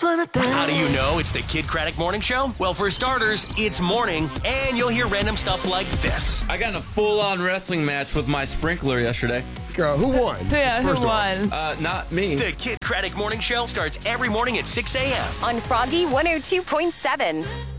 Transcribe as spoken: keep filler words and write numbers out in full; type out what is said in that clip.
How do you know it's the Kid Craddock Morning Show? Well, for starters, it's morning, and you'll hear random stuff like this. I got in a full-on wrestling match with my sprinkler yesterday. Uh, who won? Yeah, First who of all. won? Uh, not me. The Kid Craddock Morning Show starts every morning at six a.m. on Froggy one oh two point seven.